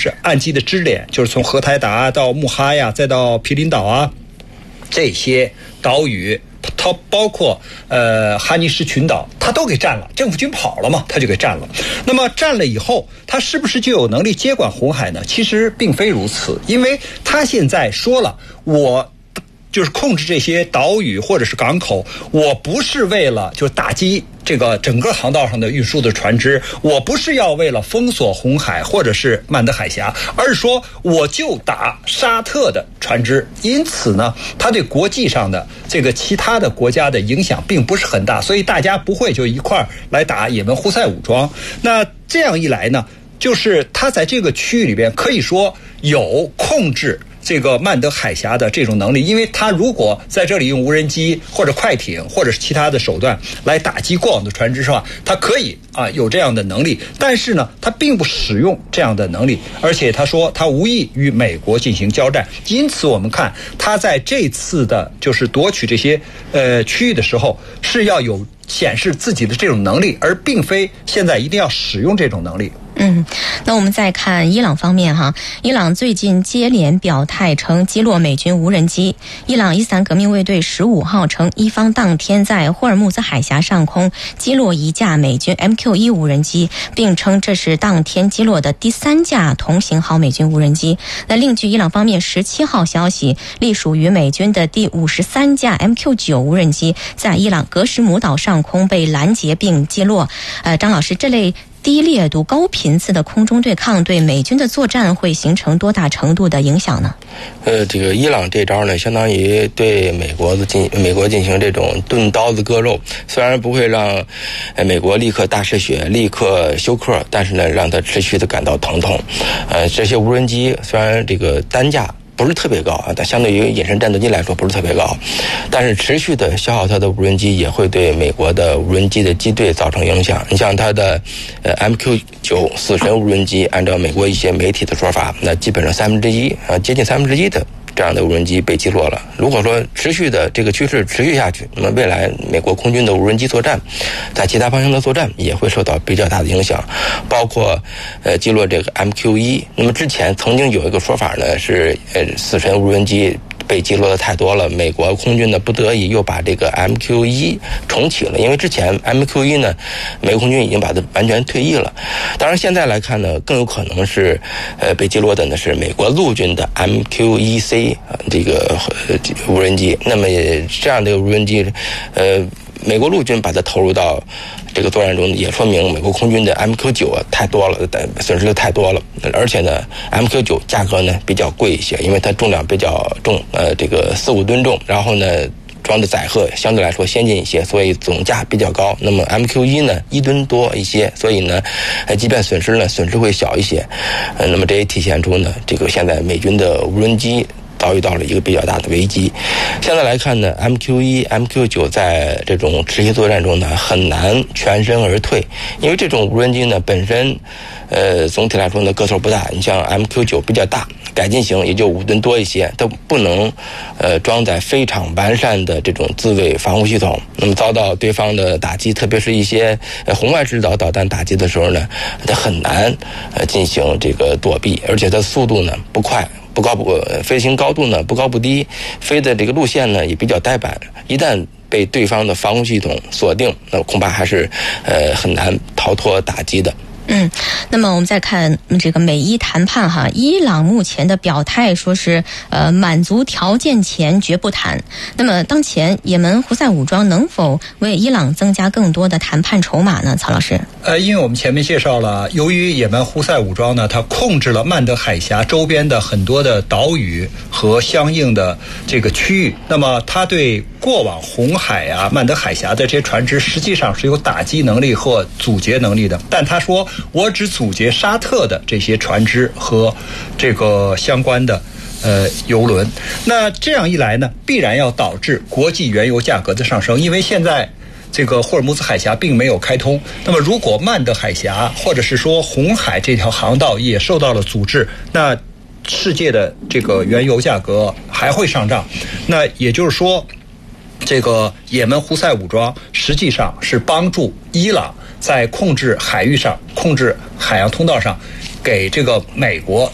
是岸基的支点，就是从荷台达到穆哈呀，再到毗邻岛啊，这些岛屿，它包括哈尼什群岛，它都给占了，政府军跑了嘛，它就给占了。那么占了以后，它是不是就有能力接管红海呢？其实并非如此，因为它现在说了，我就是控制这些岛屿或者是港口，我不是为了就打击这个整个航道上的运输的船只，我不是要为了封锁红海或者是曼德海峡，而是说我就打沙特的船只。因此呢，它对国际上的这个其他的国家的影响并不是很大，所以大家不会就一块儿来打也门胡塞武装。那这样一来呢，就是它在这个区域里边可以说有控制这个曼德海峡的这种能力，因为他如果在这里用无人机或者快艇或者是其他的手段来打击过往的船只的话，他可以有这样的能力，但是呢，他并不使用这样的能力，而且他说他无意与美国进行交战。因此我们看他在这次的就是夺取这些区域的时候，是要有显示自己的这种能力，而并非现在一定要使用这种能力。 那我们再看伊朗方面哈，伊朗最近接连表态称击落美军无人机。伊朗伊斯兰革命卫队15号称，伊方当天在霍尔木兹海峡上空击落一架美军 MQ-1 无人机，并称这是当天击落的第3架同型号美军无人机。那另据伊朗方面17号消息，隶属于美军的第53架 MQ-9 无人机在伊朗格什姆岛上空被拦截并击落。张老师，这类低烈度、高频次的空中对抗对美军的作战会形成多大程度的影响呢？ 这个伊朗这招呢，相当于对美国进行这种钝刀子割肉，虽然不会让美国立刻大失血、立刻休克，但是呢，让他持续的感到疼痛。这些无人机虽然这个单价不是特别高但相对于隐身战斗机来说不是特别高，但是持续的消耗它的无人机也会对美国的无人机的机队造成影响。你像它的MQ-9死神无人机，按照美国一些媒体的说法，那基本上接近1/3的这样的无人机被击落了。如果说持续的这个趋势持续下去，那么未来美国空军的无人机作战，在其他方向的作战也会受到比较大的影响，包括击落这个 MQ-1。那么之前曾经有一个说法呢，是死神无人机被击落的太多了，美国空军呢不得已又把这个 MQ-1 重启了，因为之前 MQ-1 呢，美国空军已经把它完全退役了。当然现在来看呢，更有可能是被击落的呢是美国陆军的 MQ-1C 这个无人机。那么这样的无人机美国陆军把它投入到这个作战中，也说明美国空军的 MQ-9太多了，损失的太多了。而且呢 MQ-9 价格呢比较贵一些，因为它重量比较重，这个4-5吨重，然后呢装的载荷相对来说先进一些，所以总价比较高。那么 MQ-1 呢1吨多一些，所以呢即便损失会小一些。那么这也体现出呢这个现在美军的无人机遭遇到了一个比较大的危机。现在来看呢 MQ-1、MQ-9 在这种持续作战中呢很难全身而退，因为这种无人机呢本身总体来说呢个头不大，你像 MQ-9 比较大，改进型也就5吨多一些，都不能装载非常完善的这种自卫防护系统。那么遭到对方的打击，特别是一些红外制导导弹打击的时候呢，它很难进行这个躲避，而且它速度呢不快。飞行高度呢不高不低，飞的这个路线呢也比较呆板，一旦被对方的防护系统锁定，那恐怕还是很难逃脱打击的。 那么我们再看这个美伊谈判哈，伊朗目前的表态说是满足条件前绝不谈。那么当前也门胡塞武装能否为伊朗增加更多的谈判筹码呢？曹老师， 因为我们前面介绍了，由于也门胡塞武装呢，它控制了曼德海峡周边的很多的岛屿和相应的这个区域，那么它对过往红海曼德海峡的这些船只实际上是有打击能力或阻截能力的，但他说我只阻截沙特的这些船只和这个相关的油轮。那这样一来呢，必然要导致国际原油价格的上升，因为现在这个霍尔木兹海峡并没有开通，那么如果曼德海峡或者是说红海这条航道也受到了阻滞，那世界的这个原油价格还会上涨。那也就是说，这个也门胡塞武装实际上是帮助伊朗在控制海域上、控制海洋通道上，给这个美国